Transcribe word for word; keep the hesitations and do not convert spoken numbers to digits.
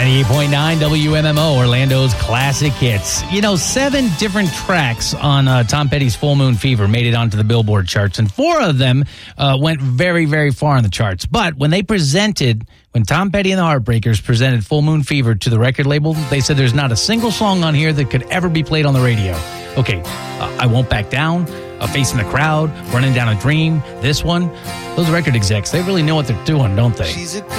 ninety-eight point nine W M M O, Orlando's classic hits. You know, seven different tracks on uh, Tom Petty's Full Moon Fever made it onto the Billboard charts, and four of them uh, went very, very far in the charts. But when they presented, when Tom Petty and the Heartbreakers presented Full Moon Fever to the record label, they said there's not a single song on here that could ever be played on the radio. Okay, uh, I Won't Back Down, uh, Facing the Crowd, Running Down a Dream, this one. Those record execs, they really know what they're doing, don't they?